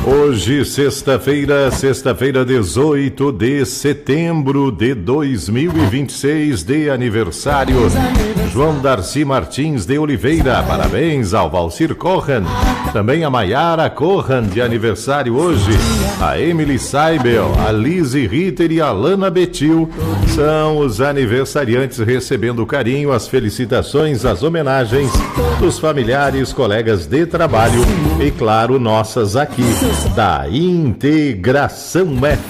Hoje, sexta-feira, 18 de setembro de 2026, de aniversário, João Darcy Martins de Oliveira. Parabéns ao Valcir Corran, também a Maiara Corran, de aniversário hoje, a Emily Saibel, a Lizzie Ritter e a Lana Betil. São os aniversariantes recebendo o carinho, as felicitações, as homenagens dos familiares, colegas de trabalho e, claro, nossas aqui da Integração F.